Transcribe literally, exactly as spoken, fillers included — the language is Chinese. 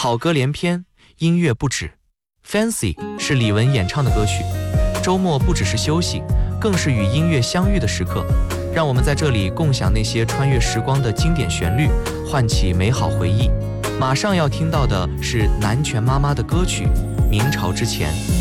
好歌连篇，音乐不止。Fancy 是李玟演唱的歌曲。周末不只是休息，更是与音乐相遇的时刻。让我们在这里共享那些穿越时光的经典旋律，唤起美好回忆。马上要听到的是南拳妈妈的歌曲《明朝之前》。